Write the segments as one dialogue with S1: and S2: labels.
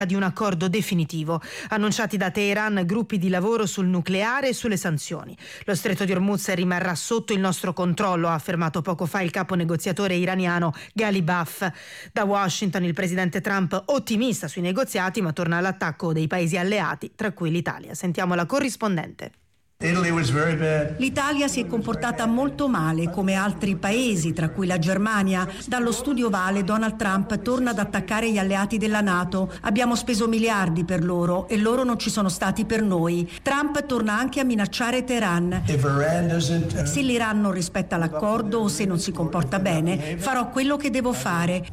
S1: di un accordo definitivo, annunciati da Teheran gruppi di lavoro sul nucleare e sulle sanzioni. Lo stretto di Hormuz rimarrà sotto il nostro controllo, ha affermato poco fa il capo negoziatore iraniano Ghalibaf. Da Washington il presidente Trump ottimista sui negoziati, ma torna all'attacco dei paesi alleati, tra cui l'Italia. Sentiamo la corrispondente.
S2: L'Italia si è comportata molto male, come altri paesi, tra cui la Germania. Dallo studio Vale Donald Trump torna ad attaccare gli alleati della NATO. Abbiamo speso miliardi per loro e loro non ci sono stati per noi. Trump torna anche a minacciare Teheran. Se l'Iran non rispetta l'accordo o se non si comporta bene, farò quello che devo fare.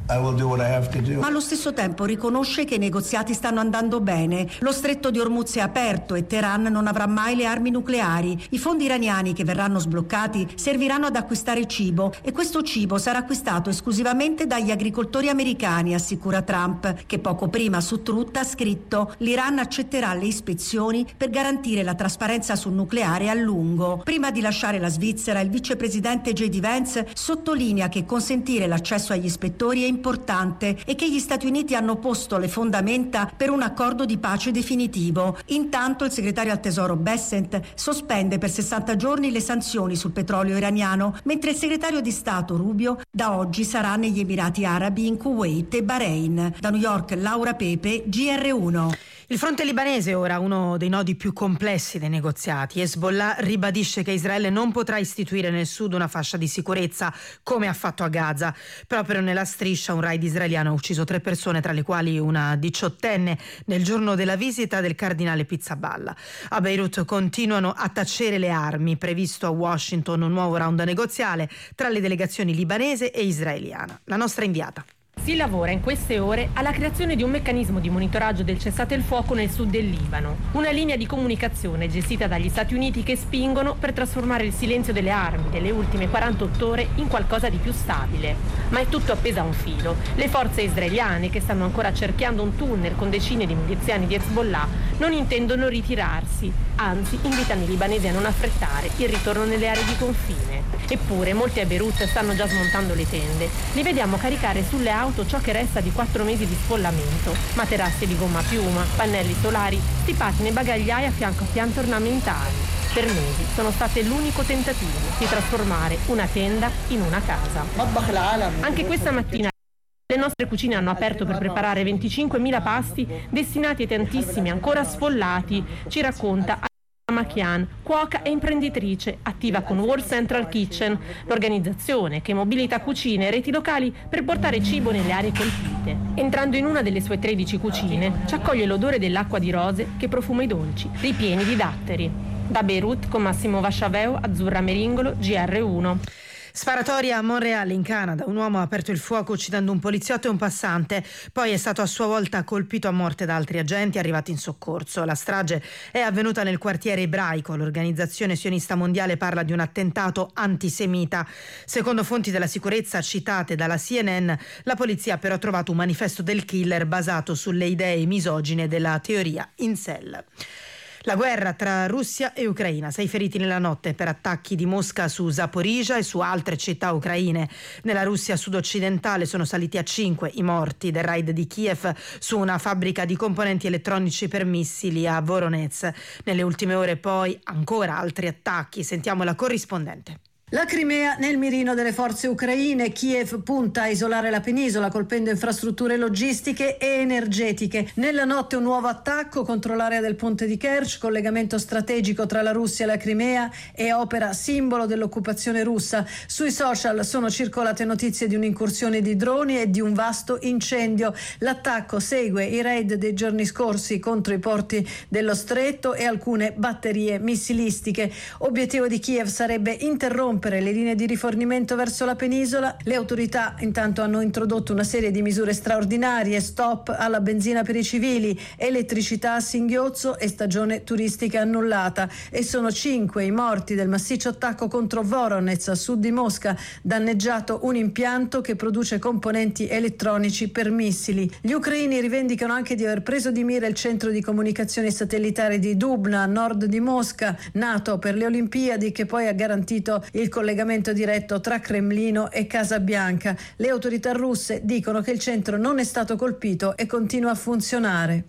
S2: Ma allo stesso tempo riconosce che i negoziati stanno andando bene. Lo stretto di Hormuz è aperto e Teheran non avrà mai le armi nucleari. I fondi iraniani che verranno sbloccati serviranno ad acquistare cibo e questo cibo sarà acquistato esclusivamente dagli agricoltori americani, assicura Trump, che poco prima su Truth ha scritto: l'Iran accetterà le ispezioni per garantire la trasparenza sul nucleare a lungo. Prima di lasciare la Svizzera, il vicepresidente J.D. Vance sottolinea che consentire l'accesso agli ispettori è importante e che gli Stati Uniti hanno posto le fondamenta per un accordo di pace definitivo. Intanto il segretario al Tesoro Bessent sospende per 60 giorni le sanzioni sul petrolio iraniano, mentre il segretario di Stato Rubio da oggi sarà negli Emirati Arabi, in Kuwait e Bahrain. Da New York, Laura Pepe, GR1.
S1: Il fronte libanese è ora uno dei nodi più complessi dei negoziati. Hezbollah ribadisce che Israele non potrà istituire nel sud una fascia di sicurezza come ha fatto a Gaza. Proprio nella striscia un raid israeliano ha ucciso 3 persone, tra le quali una 18enne, nel giorno della visita del cardinale Pizzaballa. A Beirut continuano a tacere le armi. Previsto a Washington un nuovo round negoziale tra le delegazioni libanese e israeliana. La nostra inviata.
S3: Si lavora in queste ore alla creazione di un meccanismo di monitoraggio del cessate il fuoco nel sud del Libano, una linea di comunicazione gestita dagli Stati Uniti che spingono per trasformare il silenzio delle armi delle ultime 48 ore in qualcosa di più stabile. Ma è tutto appeso a un filo. Le forze israeliane, che stanno ancora cerchiando un tunnel con decine di miliziani di Hezbollah, non intendono ritirarsi, anzi invitano i libanesi a non affrettare il ritorno nelle aree di confine. Eppure molti a Beirut stanno già smontando le tende. Li vediamo caricare sulle auto ciò che resta di 4 mesi di sfollamento: materassi di gomma piuma, pannelli solari, stipati nei bagagliai a fianco a piante ornamentali. Per mesi sono state l'unico tentativo di trasformare una tenda in una casa. Anche questa mattina le nostre cucine hanno aperto per preparare 25.000 pasti destinati ai tantissimi ancora sfollati, ci racconta Machian, cuoca e imprenditrice, attiva con World Central Kitchen, l'organizzazione che mobilita cucine e reti locali per portare cibo nelle aree colpite. Entrando in una delle sue 13 cucine, ci accoglie l'odore dell'acqua di rose che profuma i dolci, ripieni di datteri. Da Beirut, con Massimo Vasciaveo, Azzurra Meringolo, GR1.
S1: Sparatoria a Montréal, in Canada. Un uomo ha aperto il fuoco uccidendo un poliziotto e un passante, poi è stato a sua volta colpito a morte da altri agenti arrivati in soccorso. La strage è avvenuta nel quartiere ebraico. L'Organizzazione Sionista Mondiale parla di un attentato antisemita. Secondo fonti della sicurezza citate dalla CNN, la polizia ha però trovato un manifesto del killer basato sulle idee misogine della teoria incel. La guerra tra Russia e Ucraina. 6 feriti nella notte per attacchi di Mosca su Zaporizhzhia e su altre città ucraine. Nella Russia sud-occidentale sono saliti a 5 i morti del raid di Kiev su una fabbrica di componenti elettronici per missili a Voronezh. Nelle ultime ore poi ancora altri attacchi. Sentiamo la corrispondente.
S4: La Crimea nel mirino delle forze ucraine. Kiev punta a isolare la penisola colpendo infrastrutture logistiche e energetiche. Nella notte un nuovo attacco contro l'area del ponte di Kerch, collegamento strategico tra la Russia e la Crimea e opera simbolo dell'occupazione russa. Sui social sono circolate notizie di un'incursione di droni e di un vasto incendio. L'attacco segue i raid dei giorni scorsi contro i porti dello stretto e alcune batterie missilistiche. Obiettivo di Kiev sarebbe interrompere le linee di rifornimento verso la penisola. Le autorità intanto hanno introdotto una serie di misure straordinarie: stop alla benzina per i civili, elettricità a singhiozzo e stagione turistica annullata. E sono 5 i morti del massiccio attacco contro Voronezh a sud di Mosca, danneggiato un impianto che produce componenti elettronici per missili. Gli ucraini rivendicano anche di aver preso di mira il centro di comunicazioni satellitari di Dubna, a nord di Mosca, nato per le Olimpiadi, che poi ha garantito il il collegamento diretto tra Cremlino e Casa Bianca. Le autorità russe dicono che il centro non è stato colpito e continua a funzionare.